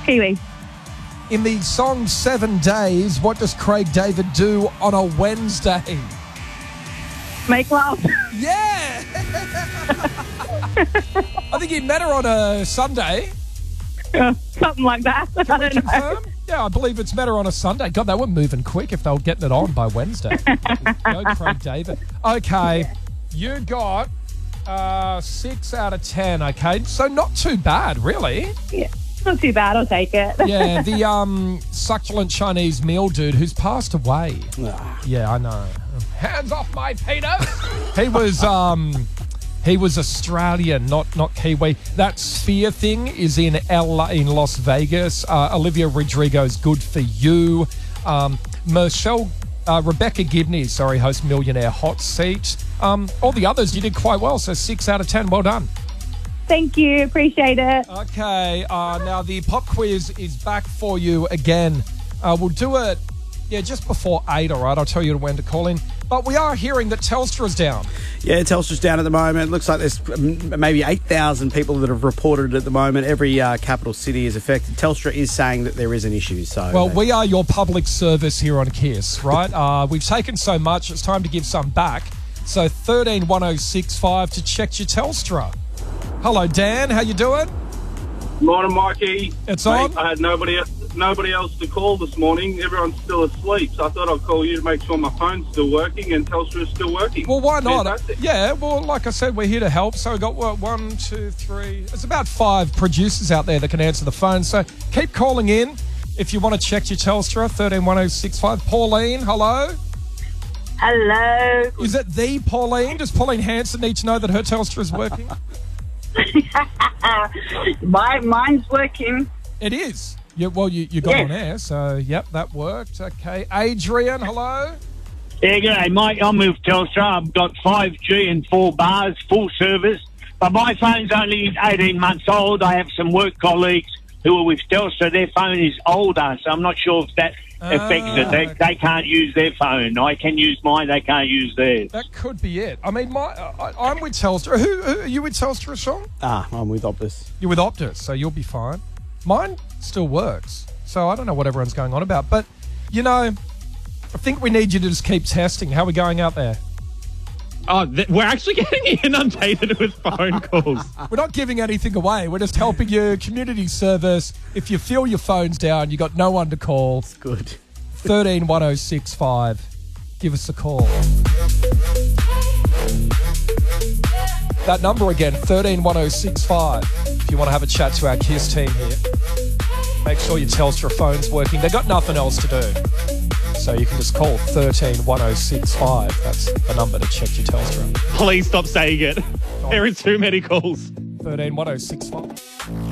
Kiwi. In the song 7 Days, what does Craig David do on a Wednesday? Make love. Yeah! I think he met her on a Sunday. Something like that. I don't know. Confirm? Yeah, I believe it's met her on a Sunday. God, they were moving quick if they were getting it on by Wednesday. Go, Craig David. Okay, you got 6 out of 10, okay? So not too bad, really. Yeah. Not too bad. I'll take it. Yeah, the succulent Chinese meal dude who's passed away. Yeah, I know. Hands off my penis. He was Australian, not Kiwi. That Sphere thing is in Las Vegas. Olivia Rodrigo's Good For You. Rebecca Gibney, hosts Millionaire Hot Seat. All the others, you did quite well. So 6 out of 10. Well done. Thank you. Appreciate it. Okay, now the pop quiz is back for you again. We'll do it, just before 8, all right? I'll tell you when to call in. But we are hearing that Telstra's down. Yeah, Telstra's down at the moment. Looks like there's maybe 8,000 people that have reported it at the moment. Every capital city is affected. Telstra is saying that there is an issue. So, we are your public service here on KISS, right? We've taken so much, it's time to give some back. So 131065 to check your Telstra. Hello, Dan. How you doing? Morning, Mikey. It's on. I had nobody else to call this morning. Everyone's still asleep, so I thought I'd call you to make sure my phone's still working and Telstra is still working. Well, why not? Fantastic. Yeah, well, like I said, we're here to help. So we've got 1, 2, 3. It's about 5 producers out there that can answer the phone. So keep calling in if you want to check your Telstra. 131065. Pauline, hello. Hello. Is it the Pauline? Does Pauline Hanson need to know that her Telstra is working? Mine's working. It is. You got on air, so yep, that worked. Okay, Adrian, hello. Yeah, g'day, Mike. I'm with Telstra. I've got 5G and 4 bars, full service. But my phone's only 18 months old. I have some work colleagues who are with Telstra. Their phone is older, so I'm not sure if that affects it. They can't use their phone. I can use mine. They can't use theirs. That could be it. I mean, I'm with Telstra. Who are you with Telstra, Sean? I'm with Optus. You're with Optus, so you'll be fine. Mine still works, so I don't know what everyone's going on about. But, I think we need you to just keep testing. How are we going out there? Oh, we're actually getting inundated with phone calls. We're not giving anything away. We're just helping you. Community service. If you feel your phone's down, you got no one to call. It's good. 131065. Give us a call. That number again, 131065. If you want to have a chat to our KISS team here, make sure your Telstra phone's working. They've got nothing else to do. So you can just call 131065. That's the number to check your Telstra. Please stop saying it. There are too many calls. 131065.